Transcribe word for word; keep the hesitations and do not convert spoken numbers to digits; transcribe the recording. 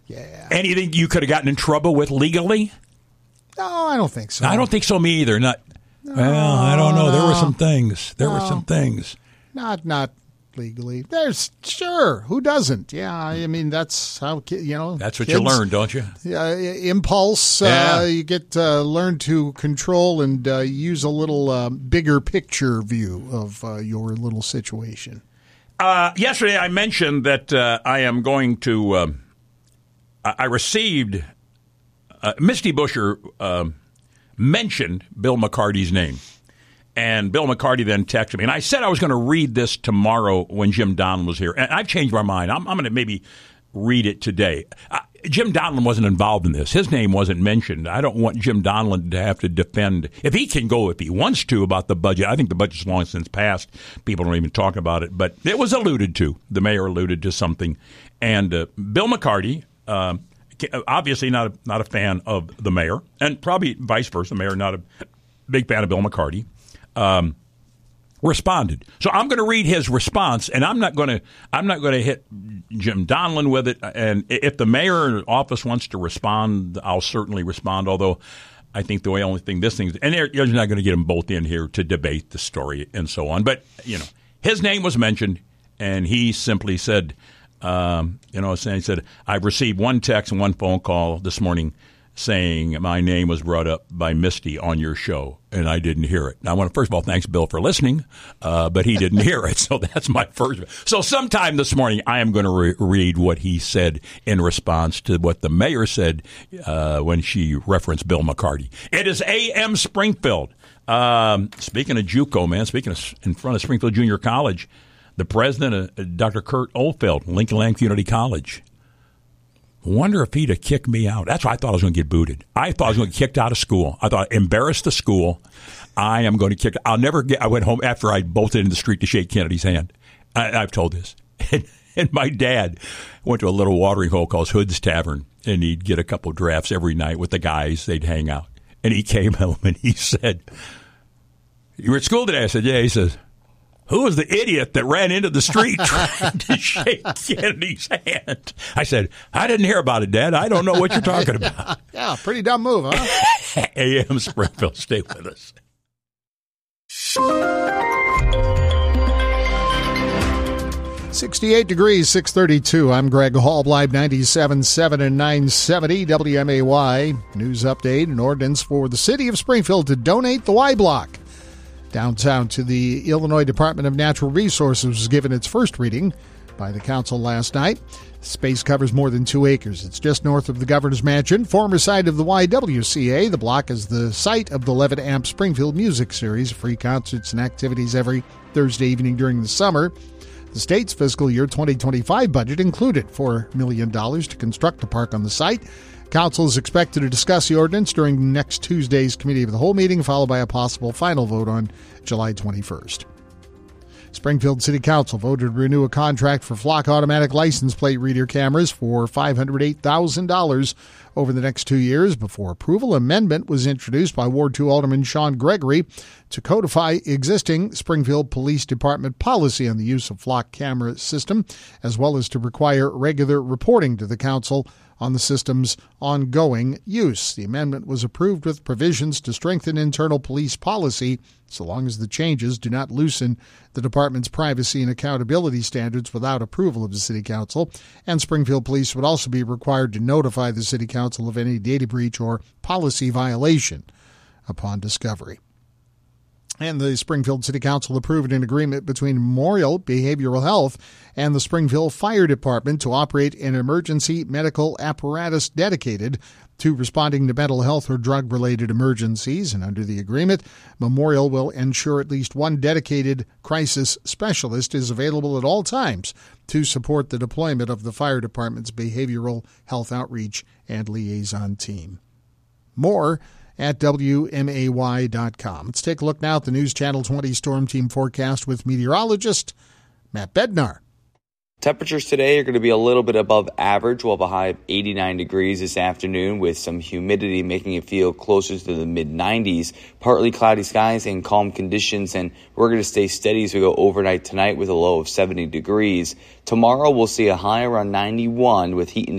Yeah. Anything you could have gotten in trouble with legally? No, I don't think so. I don't think so, me either. Not. No, well, I don't know. There no. were some things. There No. were some things. Not, not legally. There's sure. Who doesn't? Yeah, I mean that's how ki- you know. That's what kids, you learn, don't you? Uh, impulse. Yeah. Uh, you get uh, learn to control and uh, use a little uh, bigger picture view of uh, your little situation. Uh, yesterday, I mentioned that uh, I am going to. Uh, I received uh, Misty Busher uh, mentioned Bill McCarty's name, and Bill McCarty then texted me, and I said I was going to read this tomorrow when Jim Donelon was here, and I've changed my mind. I'm, I'm going to maybe read it today. Uh, Jim Donelon wasn't involved in this. His name wasn't mentioned. I don't want Jim Donelon to have to defend. If he can go, if he wants to, about the budget. I think the budget's long since passed. People don't even talk about it, but it was alluded to. The mayor alluded to something, and uh, Bill McCarty. Uh, obviously not a, not a fan of the mayor, and probably vice versa. The mayor not a big fan of Bill McCarty. Um, responded. So I'm going to read his response, and I'm not going to I'm not going to hit Jim Donelon with it. And if the mayor office wants to respond, I'll certainly respond. Although I think the only thing this thing and you're not going to get them both in here to debate the story and so on. But you know, his name was mentioned, and he simply said. Um, you know, he said, I've received one text and one phone call this morning saying my name was brought up by Misty on your show, and I didn't hear it. Now, I want to, first of all, thanks, Bill, for listening, uh, but he didn't hear it, so that's my first. So sometime this morning, I am going to re- read what he said in response to what the mayor said uh, when she referenced Bill McCarty. It is A M Springfield. Um, speaking of JUCO, man, speaking of in front of Springfield Junior College, the president, uh, Doctor Kurt Oldfeld, Lincoln Land Community College. Wonder if he'd have kicked me out. That's why I thought I was going to get booted. I thought I was going to get kicked out of school. I thought, embarrass the school. I am going to kick. I'll never get. I went home after I bolted in the street to shake Kennedy's hand. I, I've told this. And, and my dad went to a little watering hole called Hood's Tavern, and he'd get a couple drafts every night with the guys. They'd hang out. And he came home and he said, "You were at school today?" I said, "Yeah." He says, "Who was the idiot that ran into the street trying to shake Kennedy's hand?" I said, "I didn't hear about it, Dad. I don't know what you're talking about." Yeah, pretty dumb move, huh? A M Springfield, stay with us. sixty-eight degrees, six thirty-two. I'm Greg Hall, Live ninety-seven point seven and nine seventy W M A Y. News update, an ordinance for the city of Springfield to donate the Y Block downtown to the Illinois Department of Natural Resources was given its first reading by the council last night. Space covers more than two acres. It's just north of the Governor's Mansion, former site of the Y W C A. The block is the site of the Levitt Amp Springfield Music Series, free concerts and activities every Thursday evening during the summer. The state's fiscal year twenty twenty-five budget included four million dollars to construct a park on the site. Council is expected to discuss the ordinance during next Tuesday's Committee of the Whole meeting, followed by a possible final vote on July twenty-first. Springfield City Council voted to renew a contract for Flock automatic license plate reader cameras for five hundred eight thousand dollars over the next two years. Before approval, an amendment was introduced by Ward two Alderman Sean Gregory to codify existing Springfield Police Department policy on the use of Flock camera system, as well as to require regular reporting to the council on the system's ongoing use. The amendment was approved with provisions to strengthen internal police policy, so long as the changes do not loosen the department's privacy and accountability standards without approval of the City Council. And Springfield Police would also be required to notify the City Council of any data breach or policy violation upon discovery. And the Springfield City Council approved an agreement between Memorial Behavioral Health and the Springfield Fire Department to operate an emergency medical apparatus dedicated to responding to mental health or drug-related emergencies. And under the agreement, Memorial will ensure at least one dedicated crisis specialist is available at all times to support the deployment of the fire department's behavioral health outreach and liaison team. More at W M A Y dot com. Let's take a look now at the News Channel twenty Storm Team forecast with meteorologist Matt Bednar. Temperatures today are going to be a little bit above average. We'll have a high of eighty-nine degrees this afternoon with some humidity making it feel closer to the mid nineties. Partly cloudy skies and calm conditions, and we're going to stay steady as we go overnight tonight with a low of seventy degrees. Tomorrow we'll see a high around ninety-one with heat and